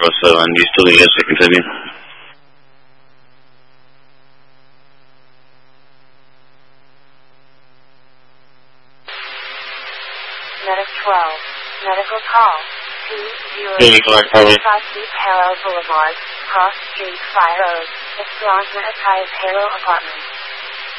407. Do you still need us to continue? Medic 12. Medical call. 2055 Harrow Boulevard, Cross Street, Fire Road, Esperanza Atayas, Harrow Apartments.